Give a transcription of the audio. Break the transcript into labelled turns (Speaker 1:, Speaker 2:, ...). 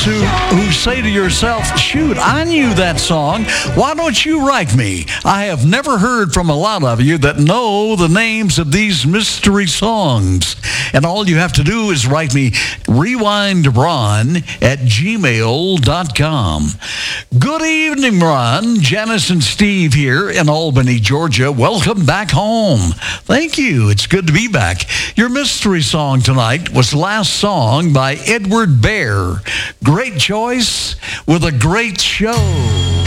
Speaker 1: folks who say to yourself, shoot, I knew that song. Why don't you write me? I have never heard from a lot of you that know the names of these mystery songs. And all you have to do is write me rewindron@gmail.com. Good evening, Ron. Janice and Steve here in Albany, Georgia. Welcome back home. Thank you. It's good to be back. Your mystery song tonight was Last Song by Edward Bear. Great choice with a great show.